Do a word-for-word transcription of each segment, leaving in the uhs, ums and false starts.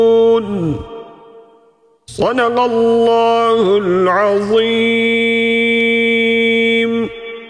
Sadakallahul azim.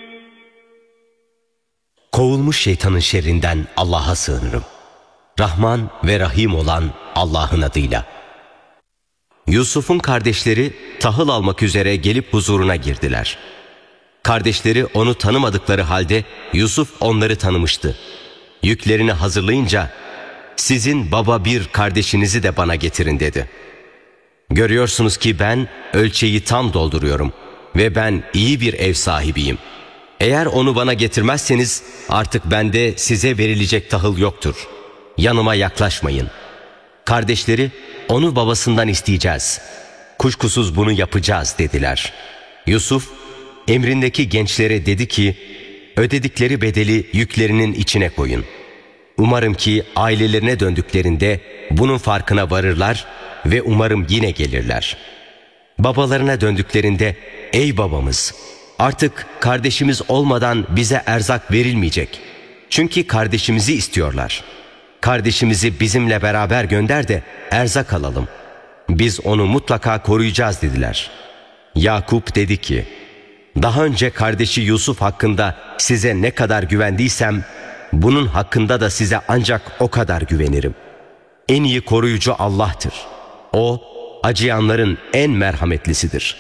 Kovulmuş şeytanın şerrinden Allah'a sığınırım. Rahman ve Rahim olan Allah'ın adıyla. Yusuf'un kardeşleri tahıl almak üzere gelip huzuruna girdiler. Kardeşleri onu tanımadıkları halde Yusuf onları tanımıştı. Yüklerini hazırlayınca sizin baba bir kardeşinizi de bana getirin dedi. Görüyorsunuz ki ben ölçeği tam dolduruyorum ve ben iyi bir ev sahibiyim. Eğer onu bana getirmezseniz artık bende size verilecek tahıl yoktur. Yanıma yaklaşmayın. Kardeşleri onu babasından isteyeceğiz. Kuşkusuz bunu yapacağız dediler. Yusuf emrindeki gençlere dedi ki ödedikleri bedeli yüklerinin içine koyun. Umarım ki ailelerine döndüklerinde bunun farkına varırlar ve umarım yine gelirler. Babalarına döndüklerinde ey babamız artık kardeşimiz olmadan bize erzak verilmeyecek. Çünkü kardeşimizi istiyorlar. Kardeşimizi bizimle beraber gönder de erzak alalım. Biz onu mutlaka koruyacağız dediler. Yakup dedi ki daha önce kardeşi Yusuf hakkında size ne kadar güvendiysem bunun hakkında da size ancak o kadar güvenirim. En iyi koruyucu Allah'tır. O acıyanların en merhametlisidir.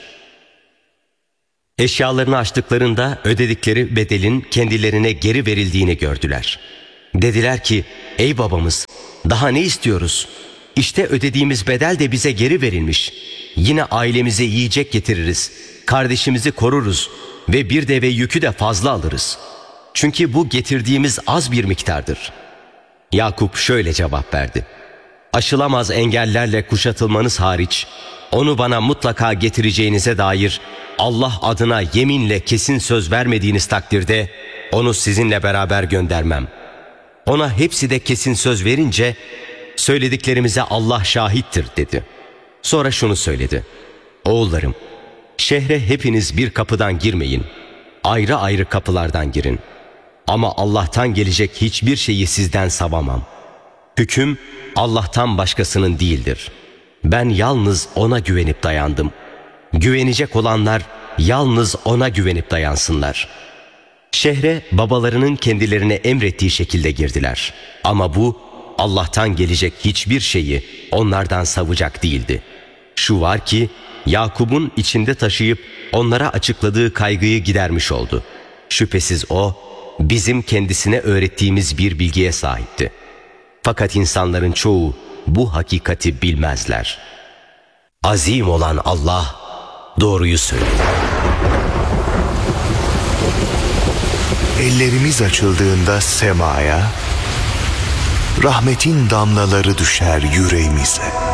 Eşyalarını açtıklarında ödedikleri bedelin kendilerine geri verildiğini gördüler. Dediler ki ey babamız daha ne istiyoruz? İşte ödediğimiz bedel de bize geri verilmiş. Yine ailemize yiyecek getiririz. Kardeşimizi koruruz ve bir deve yükü de fazla alırız. Çünkü bu getirdiğimiz az bir miktardır. Yakup şöyle cevap verdi. Aşılamaz engellerle kuşatılmanız hariç onu bana mutlaka getireceğinize dair Allah adına yeminle kesin söz vermediğiniz takdirde onu sizinle beraber göndermem. Ona hepsi de kesin söz verince söylediklerimize Allah şahittir dedi. Sonra şunu söyledi. Oğullarım, şehre hepiniz bir kapıdan girmeyin. Ayrı ayrı kapılardan girin. Ama Allah'tan gelecek hiçbir şeyi sizden savamam. Hüküm Allah'tan başkasının değildir. Ben yalnız ona güvenip dayandım. Güvenecek olanlar yalnız ona güvenip dayansınlar. Şehre babalarının kendilerine emrettiği şekilde girdiler. Ama bu Allah'tan gelecek hiçbir şeyi onlardan savacak değildi. Şu var ki Yakup'un içinde taşıyıp onlara açıkladığı kaygıyı gidermiş oldu. Şüphesiz o bizim kendisine öğrettiğimiz bir bilgiye sahipti. Fakat insanların çoğu bu hakikati bilmezler. Azim olan Allah doğruyu söylüyor. Ellerimiz açıldığında semaya, rahmetin damlaları düşer yüreğimize.